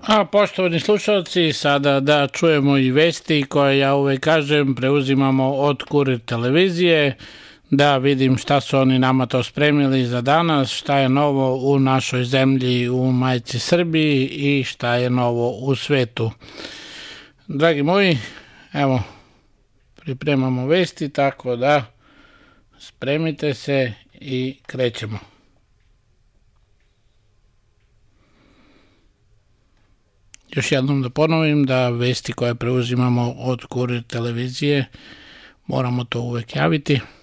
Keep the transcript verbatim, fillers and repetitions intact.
A poštovani slušalci, sada da čujemo i vesti koje ja uvek kažem preuzimamo od Kurir televizije, da vidim šta su oni nama to spremili za danas, šta je novo u našoj zemlji, u majci Srbiji i šta je novo u svetu. Dragi moji, evo, pripremamo vesti, tako da spremite se i krećemo. Još jednom da ponovim da vesti koje preuzimamo od Kurir televizije moramo to uvek javiti.